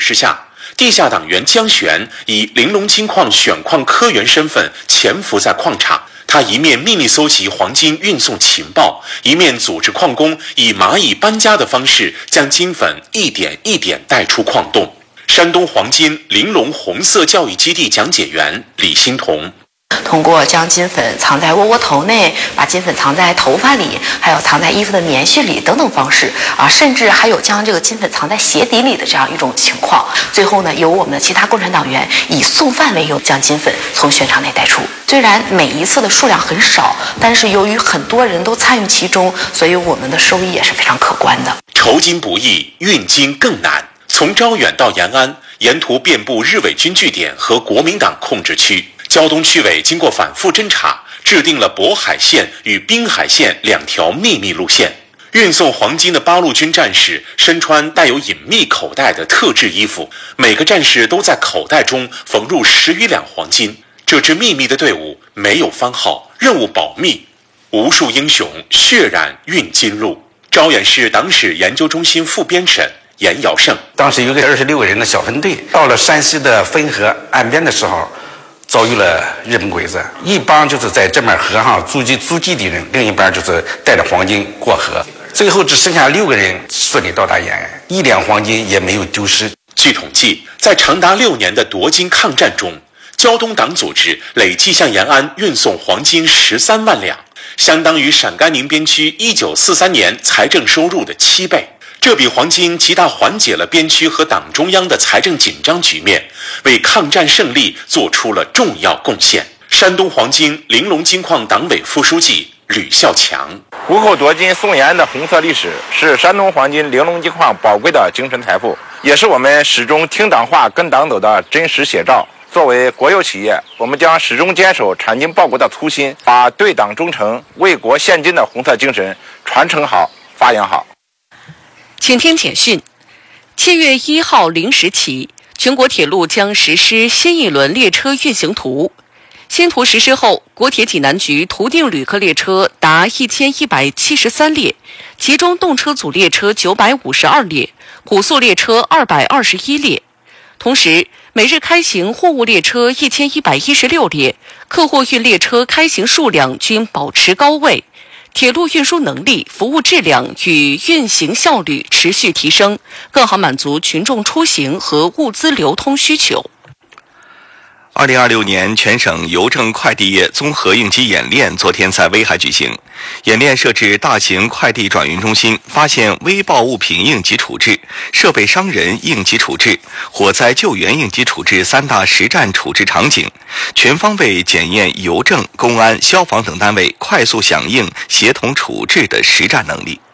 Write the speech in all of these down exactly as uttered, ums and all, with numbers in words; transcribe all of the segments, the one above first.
示下，地下党员江旋以玲珑金矿选矿科员身份潜伏在矿场。他一面秘密搜集黄金运送情报，一面组织矿工以蚂蚁搬家的方式将金粉一点一点带出矿洞。山东黄金玲珑红色教育基地讲解员李欣彤， 通过将金粉藏在窝窝头内，把金粉藏在头发里，还有藏在衣服的棉絮里等等方式啊，甚至还有将这个金粉藏在鞋底里的这样一种情况。最后呢，由我们的其他共产党员以送饭为由，将金粉从选场内带出。虽然每一次的数量很少，但是由于很多人都参与其中，所以我们的收益也是非常可观的。 筹金不易，运金更难。从招远到延安，沿途遍布日伪军据点和国民党控制区。胶东区委经过反复侦查，制定了渤海线与滨海线两条秘密路线。运送黄金的八路军战士身穿带有隐秘口袋的特制衣服，每个战士都在口袋中缝入十余两黄金。这支秘密的队伍没有番号，任务保密，无数英雄血染运金路。招远市党史研究中心副编审严尧胜， 当时有个二十六个人的小分队，到了山西的汾河岸边的时候，遭遇了日本鬼子，一帮就是在这面河上租基租基地人，另一帮就是带着黄金过河，最后只剩下六个人顺利到达延安，一两黄金也没有丢失。 据统计，在长达六年的夺金抗战中，胶东党组织累计向延安运送黄金十三万两，相当于陕甘宁边区一九四三年财政收入的七倍。这笔黄金极大缓解了边区和党中央的财政紧张局面，为抗战胜利做出了重要贡献。山东黄金玲珑金矿党委副书记吕孝强， 虎口夺金送延安的红色历史，是山东黄金玲珑金矿宝贵的精神财富，也是我们始终听党话跟党走的真实写照。作为国有企业，我们将始终坚守产金报国的初心，把对党忠诚、为国献金的红色精神传承好、发扬好。 请听简讯：七月一号零时起，全国铁路将实施新一轮列车运行图。新图实施后，国铁济南局图定旅客列车达一千一百七十三列，其中动车组列车九百五十二列，普速列车二百二十一列。同时，每日开行货物列车一千一百一十六列，客货运列车开行数量均保持高位。铁路运输能力、服务质量与运行效率持续提升，更好满足群众出行和物资流通需求。 二零二六年全省邮政快递业综合应急演练昨天在威海举行。演练设置大型快递转运中心，发现微爆物品应急处置、设备伤人应急处置、火灾救援应急处置三大实战处置场景，全方位检验邮政、公安、消防等单位快速响应、协同处置的实战能力。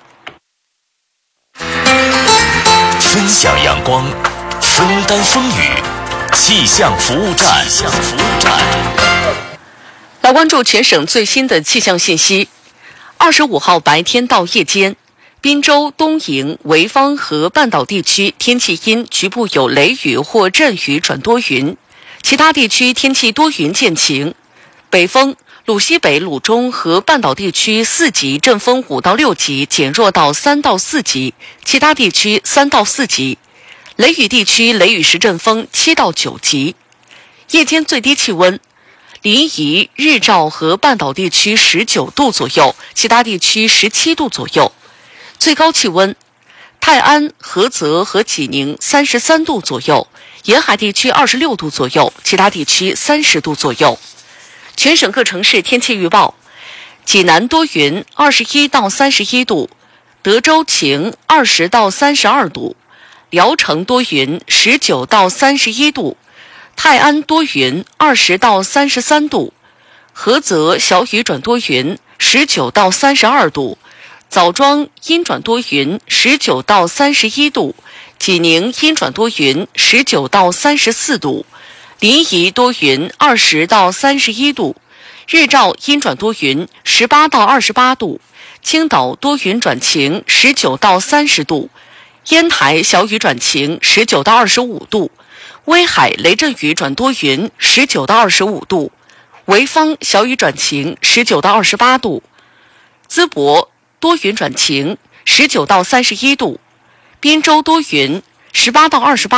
分享阳光，分担风雨。气象服务站，气象服务站。 来关注全省最新的气象信息。二十五号白天到夜间，滨州、东营、潍坊和半岛地区天气阴，局部有雷雨或阵雨转多云，其他地区天气多云见晴。北风，鲁西北、鲁中和半岛地区四级，阵风五到六级，减弱到三到四级，其他地区三到四级。雷雨地区雷雨时阵风七到九级。夜间最低气温，临沂、日照和半岛地区十九度左右，其他地区十七度左右。最高气温，泰安、菏泽和济宁三十三度左右，沿海地区二十六度左右，其他地区三十度左右。全省各城市天气预报：济南多云，二十一到三十一度；德州晴，二十到三十二度。聊城多云，十九到三十一度；泰安多云，二十到三十三度；菏泽小雨转多云，十九到三十二度；枣庄阴转多云，十九到三十一度；济宁阴转多云，十九到三十四度；临沂多云，二十到三十一度；日照阴转多云，十八到二十八度；青岛多云转晴，十九到三十度。烟台小雨转晴，十九到二十五度；威海雷阵雨转多云，十九到二十五度；潍坊小雨转晴，十九到二十八度；淄博多云转晴，十九到三十一度；滨州多云，十八到二十八。